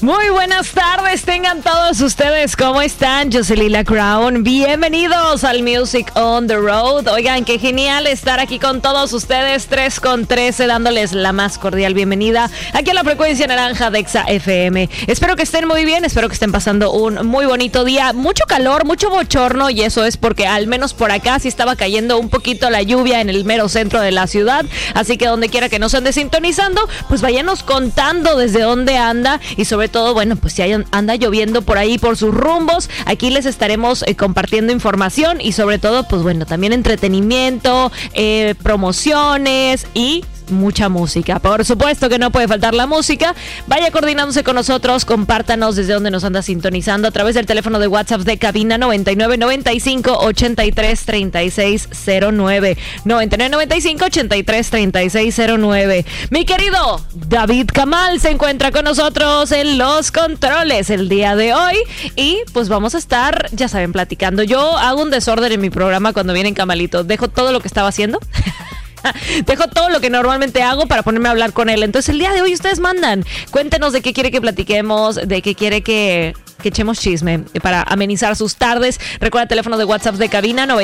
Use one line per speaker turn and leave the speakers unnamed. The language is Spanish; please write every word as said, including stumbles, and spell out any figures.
Muy buenas tardes, tengan todos ustedes, ¿cómo están? Yo soy Lila Crown, bienvenidos al Music on the Road. Oigan, qué genial estar aquí con todos ustedes, tres con trece, dándoles la más cordial bienvenida aquí a la frecuencia naranja de Exa F M. Espero que estén muy bien, espero que estén pasando un muy bonito día. Mucho calor, mucho bochorno, y eso es porque al menos por acá sí estaba cayendo un poquito la lluvia en el mero centro de la ciudad. Así que donde quiera que nos ande sintonizando, pues váyanos contando desde dónde anda, y sobre todo, bueno, pues si hay, anda lloviendo por ahí por sus rumbos, aquí les estaremos eh, compartiendo información y sobre todo, pues bueno, también entretenimiento, eh, promociones y mucha música. Por supuesto que no puede faltar la música. Vaya coordinándose con nosotros, compártanos desde donde nos anda sintonizando a través del teléfono de WhatsApp de cabina noventa y nueve noventa y cinco ochenta y tres treinta y seis cero nueve noventa y nueve noventa y cinco ochenta y tres treinta y seis cero nueve. Mi querido David Kamal se encuentra con nosotros en los controles el día de hoy y pues vamos a estar, ya saben, platicando. Yo hago un desorden en mi programa cuando vienen Camalitos. Dejo todo lo que estaba haciendo Dejo todo lo que normalmente hago para ponerme a hablar con él. Entonces el día de hoy ustedes mandan, cuéntenos de qué quiere que platiquemos, de qué quiere que, que echemos chisme para amenizar sus tardes. Recuerda el teléfono de WhatsApp de cabina